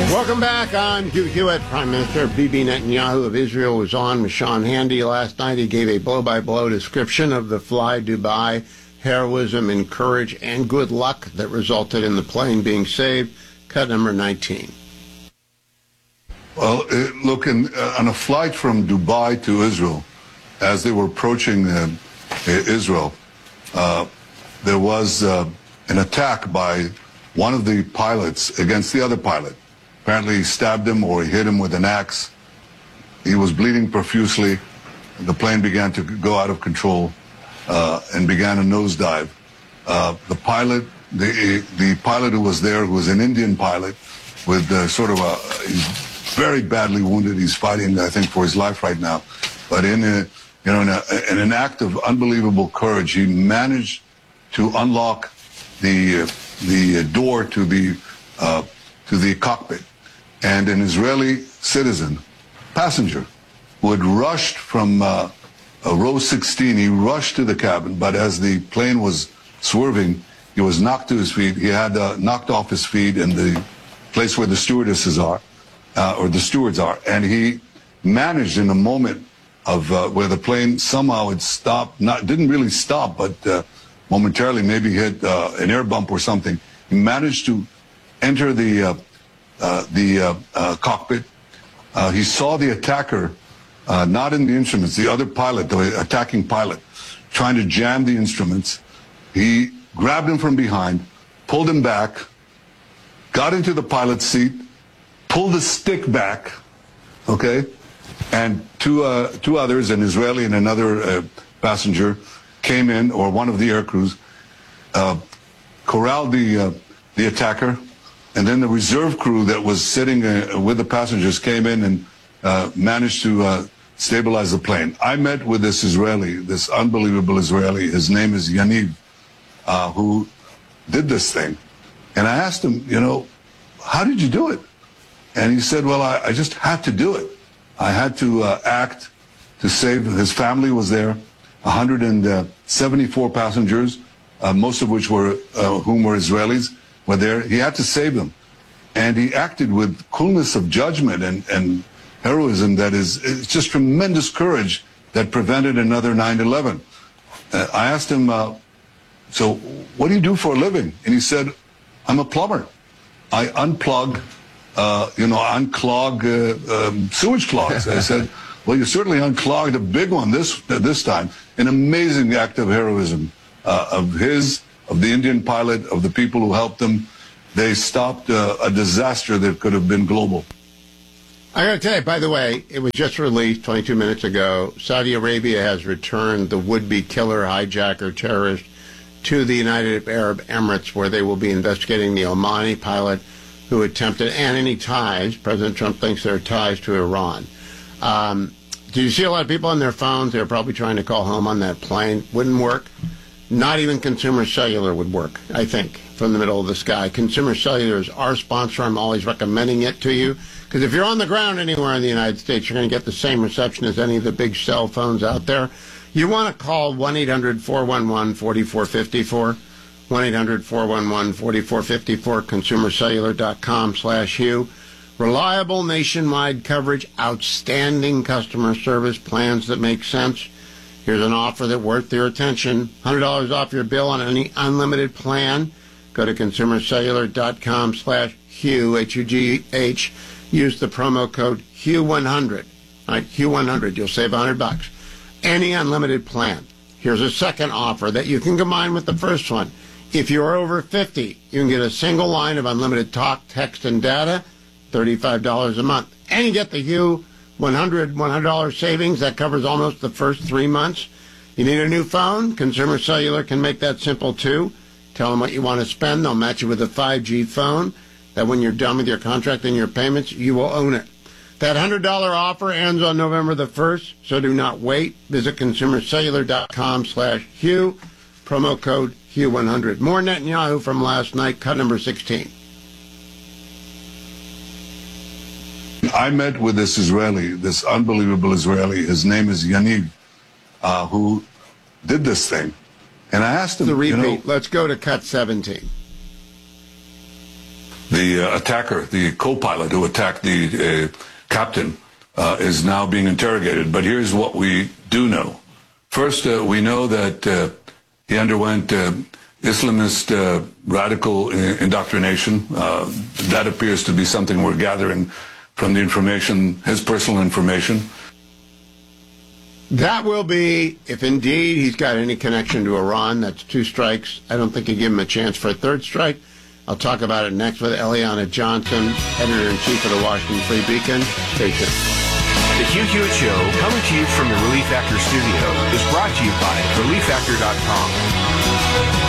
Welcome back on Hewitt. Prime Minister Bibi Netanyahu of Israel was on with Sean Hannity last night. He gave a blow-by-blow description of the Fly Dubai heroism and courage and good luck that resulted in the plane being saved. Cut number 19. Well, look, on a flight from Dubai to Israel, as they were approaching Israel, there was an attack by one of the pilots against the other pilot. Apparently he stabbed him or he hit him with an axe. He was bleeding profusely. The plane began to go out of control and began a nosedive. The pilot who was there, who was an Indian pilot with he's very badly wounded. He's fighting, I think, for his life right now. But in an act of unbelievable courage, he managed to unlock the door to the cockpit. And an Israeli citizen, passenger, who had rushed from row 16, he rushed to the cabin, but as the plane was swerving, he was knocked to his feet. He had knocked off his feet in the place where the stewardesses are, or the stewards are. And he managed in a moment of where the plane somehow had stopped, didn't really stop, but momentarily maybe hit an air bump or something. He managed to enter the cockpit. He saw the attacker, not in the instruments, the other pilot, the attacking pilot, trying to jam the instruments. He grabbed him from behind, pulled him back, got into the pilot's seat, pulled the stick back, okay? And two others, an Israeli and another passenger, came in, or one of the air crews, corralled the attacker. And then the reserve crew that was sitting with the passengers came in and managed to stabilize the plane. I met with this Israeli, this unbelievable Israeli. His name is Yaniv, who did this thing. And I asked him, how did you do it? And he said, well, I just had to do it. I had to act to save. His family was there, 174 passengers, most of which were whom were Israelis. Were there. He had to save them. And he acted with coolness of judgment and heroism that is just tremendous courage that prevented another 9/11. I asked him, so what do you do for a living? And he said, I'm a plumber. I unclog sewage clogs. I said, well, you certainly unclogged a big one this time. An amazing act of heroism of the Indian pilot, of the people who helped them. They stopped a disaster that could have been global. I got to tell you, by the way, it was just released 22 minutes ago. Saudi Arabia has returned the would-be killer, hijacker, terrorist to the United Arab Emirates, where they will be investigating the Omani pilot who attempted, and any ties. President Trump thinks there are ties to Iran. Did you see a lot of people on their phones? They were probably trying to call home on that plane. Wouldn't work. Not even Consumer Cellular would work, I think, from the middle of the sky. Consumer Cellular is our sponsor. I'm always recommending it to you. Because if you're on the ground anywhere in the United States, you're going to get the same reception as any of the big cell phones out there. You want to call 1-800-411-4454, 1-800-411-4454, consumercellular.com/Hugh. Reliable nationwide coverage, outstanding customer service, plans that make sense. Here's an offer that's worth your attention. $100 off your bill on any unlimited plan. Go to consumercellular.com/Hugh, H-U-G-H. Use the promo code HUGH100. All right, HUGH100. You'll save $100. Any unlimited plan. Here's a second offer that you can combine with the first one. If you're over 50, you can get a single line of unlimited talk, text, and data, $35 a month. And you get the Hugh $100 savings. That covers almost the first 3 months. You need a new phone? Consumer Cellular can make that simple, too. Tell them what you want to spend. They'll match you with a 5G phone that when you're done with your contract and your payments, you will own it. That $100 offer ends on November the 1st, so do not wait. Visit consumercellular.com/Hugh. Promo code HUGH100. More Netanyahu from last night, cut number 16. I met with this Israeli, this unbelievable Israeli. His name is Yaniv, who did this thing. And I asked him, the repeat. Let's go to cut 17. The the attacker, the co-pilot who attacked the captain, is now being interrogated. But here's what we do know. First, we know that he underwent Islamist radical indoctrination. That appears to be something we're gathering from the information, his personal information. That will be, if indeed he's got any connection to Iran, that's 2 strikes. I don't think you give him a chance for a 3rd strike. I'll talk about it next with Eliana Johnson, editor-in-chief of the Washington Free Beacon. Stay tuned. The Hugh Hewitt Show, coming to you from the Relief Factor studio, is brought to you by ReliefFactor.com.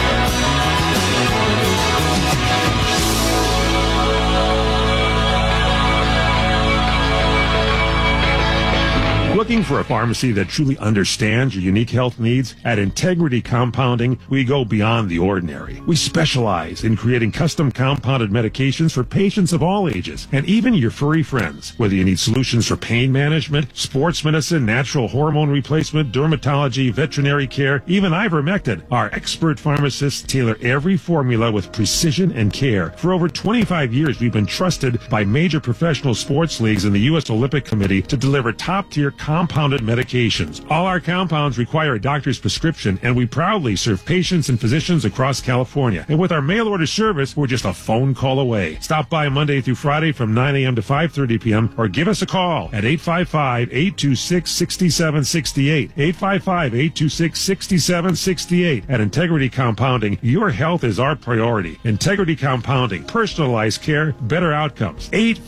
Looking for a pharmacy that truly understands your unique health needs? At Integrity Compounding, we go beyond the ordinary. We specialize in creating custom compounded medications for patients of all ages, and even your furry friends. Whether you need solutions for pain management, sports medicine, natural hormone replacement, dermatology, veterinary care, even ivermectin, our expert pharmacists tailor every formula with precision and care. For over 25 years, we've been trusted by major professional sports leagues and the U.S. Olympic Committee to deliver top-tier compounded medications. All our compounds require a doctor's prescription, and we proudly serve patients and physicians across California. And with our mail-order service, we're just a phone call away. Stop by Monday through Friday from 9 a.m. to 5:30 p.m. or give us a call at 855-826-6768. 855-826-6768. At Integrity Compounding, your health is our priority. Integrity Compounding, personalized care, better outcomes.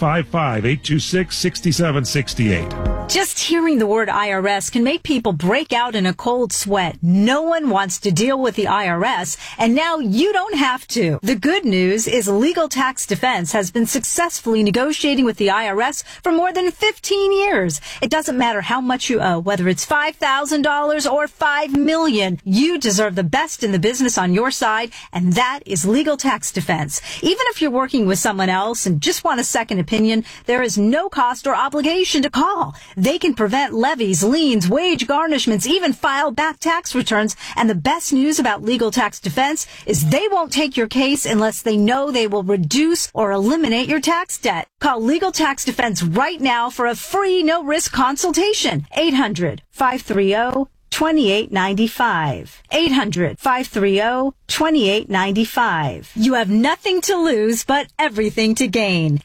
855-826-6768. Just hearing the word IRS can make people break out in a cold sweat. No one wants to deal with the IRS, and now you don't have to. The good news is Legal Tax Defense has been successfully negotiating with the IRS for more than 15 years. It doesn't matter how much you owe, whether it's $5,000 or $5 million. You deserve the best in the business on your side, and that is Legal Tax Defense. Even if you're working with someone else and just want a second opinion, there is no cost or obligation to call. They can prevent levies, liens, wage garnishments, even file back tax returns. And the best news about Legal Tax Defense is they won't take your case unless they know they will reduce or eliminate your tax debt. Call Legal Tax Defense right now for a free, no-risk consultation. 800-530-2895. 800-530-2895. You have nothing to lose, but everything to gain.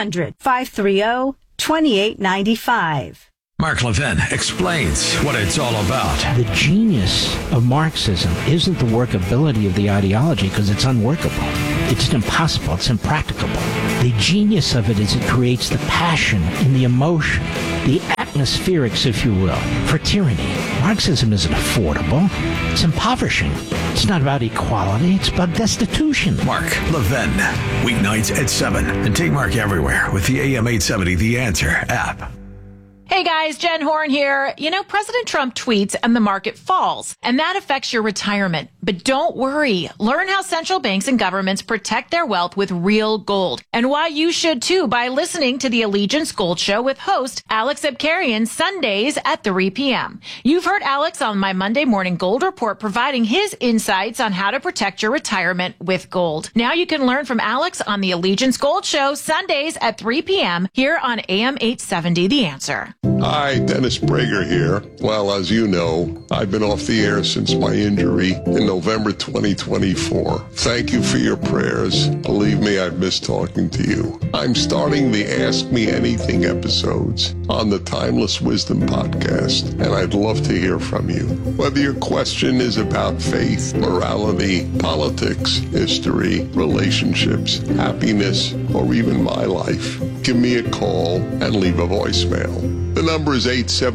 800-530-2895. Mark Levin explains what it's all about. The genius of Marxism isn't the workability of the ideology, because it's unworkable. It's impossible. It's impracticable. The genius of it is it creates the passion and the emotion, the atmospherics, if you will, for tyranny. Marxism isn't affordable. It's impoverishing. It's not about equality. It's about destitution. Mark Levin, weeknights at 7. And take Mark everywhere with the AM 870 The Answer app. Hey guys, Jen Horn here. You know, President Trump tweets and the market falls, and that affects your retirement. But don't worry. Learn how central banks and governments protect their wealth with real gold, and why you should too by listening to the Allegiance Gold Show with host Alex Abkarian Sundays at 3 p.m. You've heard Alex on my Monday Morning Gold Report providing his insights on how to protect your retirement with gold. Now you can learn from Alex on the Allegiance Gold Show Sundays at 3 p.m. here on AM 870 The Answer. Hi, Dennis Prager here. Well, as you know, I've been off the air since my injury in November 2024. Thank you for your prayers. Believe me, I've missed talking to you. I'm starting the Ask Me Anything episodes on the Timeless Wisdom podcast, and I'd love to hear from you. Whether your question is about faith, morality, politics, history, relationships, happiness, or even my life, give me a call and leave a voicemail. The number is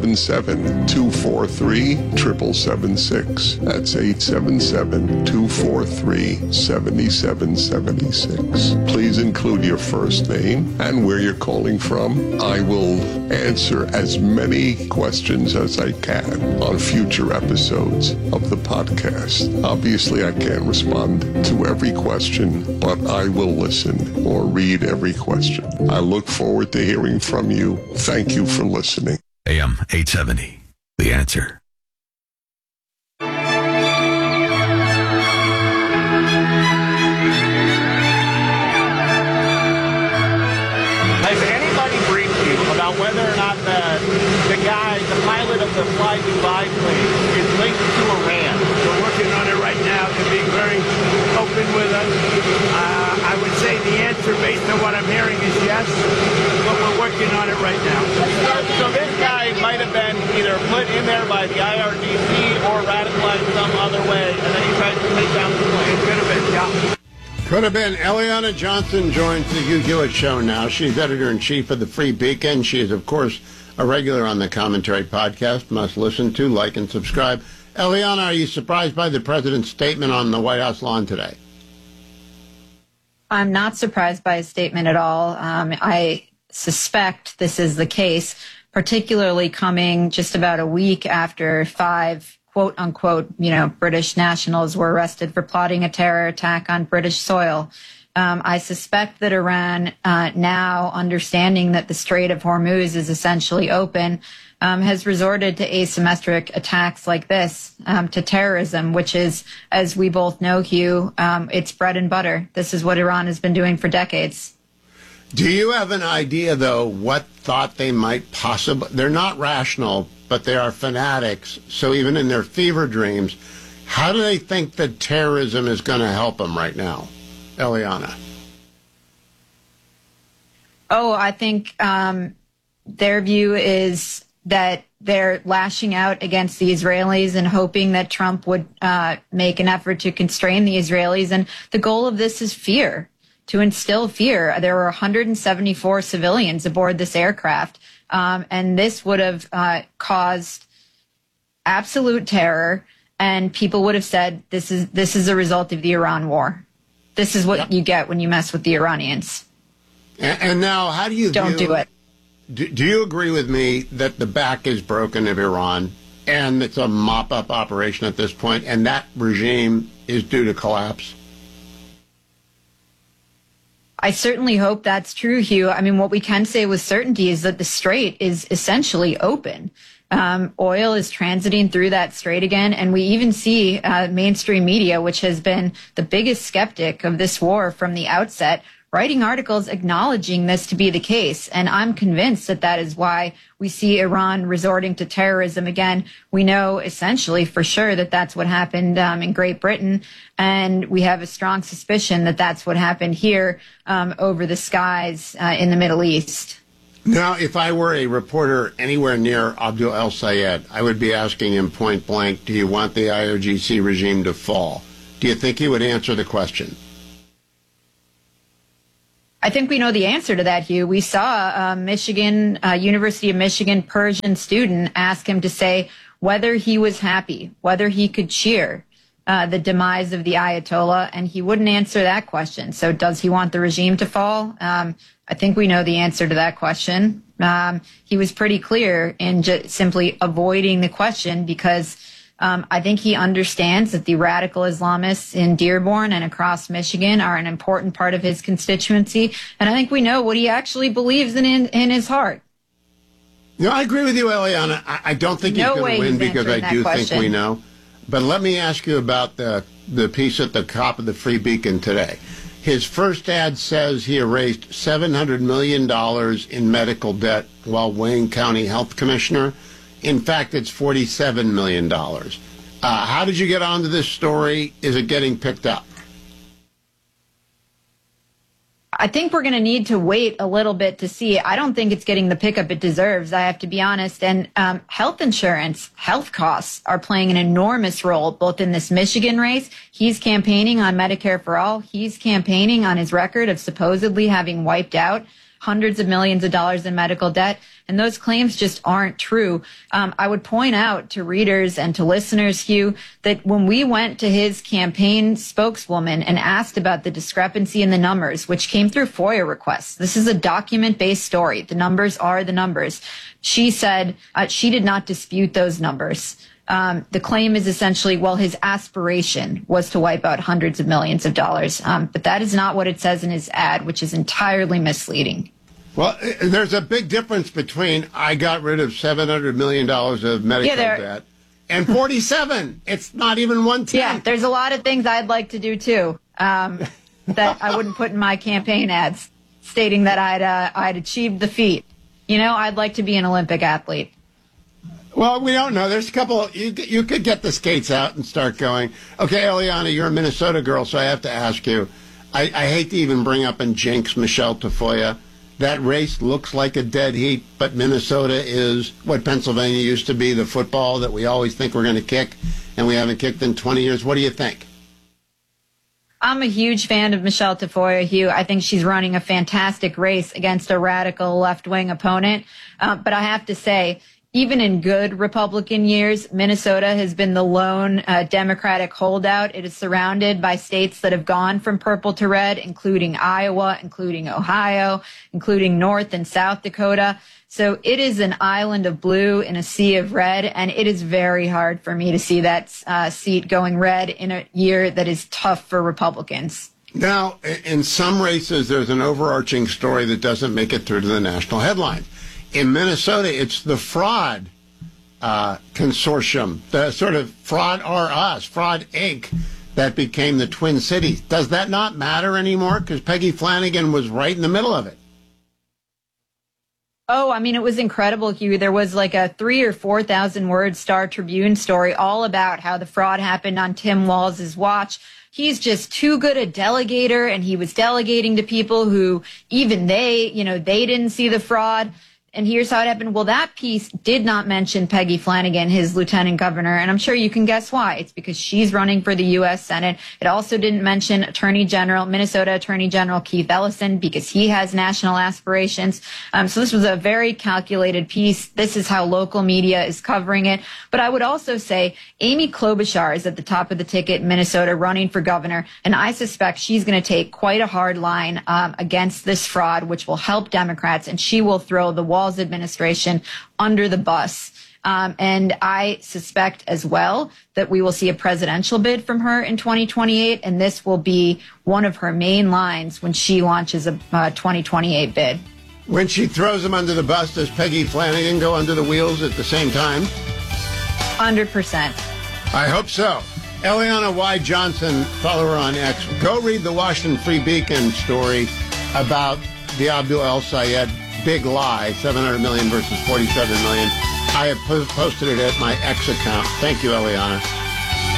877-243-7776. That's 877-243-7776. Please include your first name and where you're calling from. I will answer as many questions as I can on future episodes of the podcast. Obviously, I can't respond to every question, but I will listen or read every question. I look forward to hearing from you. Thank you for listening. AM 870, The Answer. about whether or not the pilot of the Fly Dubai plane is linked to Iran. We're working on it right now. They're being very open with us. I would say the answer, based on what I'm hearing, is yes, but we're working on it right now. So this guy might have been either put in there by the IRGC or radicalized some other way, and then he tried to take down the plane. It could have been, yeah. Could have been. Eliana Johnson joins the Hugh Hewitt Show now. She's editor-in-chief of the Free Beacon. She is, of course, a regular on the Commentary podcast. Must listen to, like, and subscribe. Eliana, are you surprised by the president's statement on the White House lawn today? I'm not surprised by his statement at all. I suspect this is the case, particularly coming just about a week after 5 quote unquote, British nationals were arrested for plotting a terror attack on British soil. I suspect that Iran, now understanding that the Strait of Hormuz is essentially open, has resorted to asymmetric attacks like this, to terrorism, which is, as we both know, Hugh, it's bread and butter. This is what Iran has been doing for decades. Do you have an idea, though, what thought they might possibly... They're not rational, but they are fanatics. So even in their fever dreams, how do they think that terrorism is going to help them right now? Eliana. Oh, I think their view is that they're lashing out against the Israelis and hoping that Trump would make an effort to constrain the Israelis. And the goal of this is fear, to instill fear. There were 174 civilians aboard this aircraft, and this would have caused absolute terror, and people would have said, this is a result of the Iran war. This is what you get when you mess with the Iranians. And now, how do you Don't do it. Do you agree with me that the back is broken of Iran, and it's a mop-up operation at this point, and that regime is due to collapse? I certainly hope that's true, Hugh. I mean, what we can say with certainty is that the strait is essentially open. Oil is transiting through that strait again, and we even see mainstream media, which has been the biggest skeptic of this war from the outset, writing articles acknowledging this to be the case. And I'm convinced that that is why we see Iran resorting to terrorism again. We know essentially for sure that that's what happened in Great Britain. And we have a strong suspicion that that's what happened here over the skies in the Middle East. Now, if I were a reporter anywhere near Abdul El-Sayed, I would be asking him point blank, do you want the IRGC regime to fall? Do you think he would answer the question? I think we know the answer to that, Hugh. We saw University of Michigan Persian student ask him to say whether he was happy, whether he could cheer the demise of the Ayatollah, and he wouldn't answer that question. So does he want the regime to fall? I think we know the answer to that question. He was pretty clear in just simply avoiding the question because I think he understands that the radical Islamists in Dearborn and across Michigan are an important part of his constituency. And I think we know what he actually believes in his heart. No, I agree with you, Eliana. I don't think he's going to win because I do think we know. But let me ask you about the piece at the top of the Free Beacon today. His first ad says he erased $700 million in medical debt while Wayne County Health Commissioner. In fact, it's $47 million. How did you get onto this story? Is it getting picked up? I think we're going to need to wait a little bit to see. I don't think it's getting the pickup it deserves, I have to be honest. And health insurance, health costs are playing an enormous role, both in this Michigan race. He's campaigning on Medicare for All. He's campaigning on his record of supposedly having wiped out hundreds of millions of dollars in medical debt. And those claims just aren't true. I would point out to readers and to listeners, Hugh, that when we went to his campaign spokeswoman and asked about the discrepancy in the numbers, which came through FOIA requests, this is a document-based story. The numbers are the numbers. She said she did not dispute those numbers. The claim is essentially, well, his aspiration was to wipe out hundreds of millions of dollars. But that is not what it says in his ad, which is entirely misleading. Well, there's a big difference between I got rid of $700 million of medical debt and 47. It's not even 1/10. Yeah, there's a lot of things I'd like to do, too, that I wouldn't put in my campaign ads, stating that I'd achieved the feat. I'd like to be an Olympic athlete. Well, we don't know. There's a couple. You could get the skates out and start going. Okay, Eliana, you're a Minnesota girl, so I have to ask you. I hate to even bring up and jinx Michelle Tafoya. That race looks like a dead heat, but Minnesota is what Pennsylvania used to be, the football that we always think we're going to kick, and we haven't kicked in 20 years. What do you think? I'm a huge fan of Michelle Tafoya, Hugh. I think she's running a fantastic race against a radical left-wing opponent. But I have to say, even in good Republican years, Minnesota has been the lone Democratic holdout. It is surrounded by states that have gone from purple to red, including Iowa, including Ohio, including North and South Dakota. So it is an island of blue in a sea of red, and it is very hard for me to see that seat going red in a year that is tough for Republicans. Now, in some races, there's an overarching story that doesn't make it through to the national headlines. In Minnesota, it's the fraud consortium, the sort of Fraud R Us, Fraud Inc., that became the Twin Cities. Does that not matter anymore? Because Peggy Flanagan was right in the middle of it. Oh, I mean, it was incredible, Hugh. There was like a 3,000 or 4,000 word Star Tribune story all about how the fraud happened on Tim Walz's watch. He's just too good a delegator, and he was delegating to people who even they didn't see the fraud. And here's how it happened. Well, that piece did not mention Peggy Flanagan, his lieutenant governor, and I'm sure you can guess why. It's because she's running for the U.S. Senate. It also didn't mention Minnesota Attorney General Keith Ellison, because he has national aspirations. So this was a very calculated piece. This is how local media is covering it. But I would also say Amy Klobuchar is at the top of the ticket in Minnesota running for governor, and I suspect she's going to take quite a hard line against this fraud, which will help Democrats, and she will throw the Walz administration under the bus. And I suspect as well that we will see a presidential bid from her in 2028, and this will be one of her main lines when she launches a 2028 bid. When she throws them under the bus, does Peggy Flanagan go under the wheels at the same time? 100%. I hope so. Eliana Y. Johnson, follow her on X. Go read the Washington Free Beacon story about the Abdul El Sayed big lie, 700 million versus 47 million. I have posted it at my X account. Thank you, Eliana.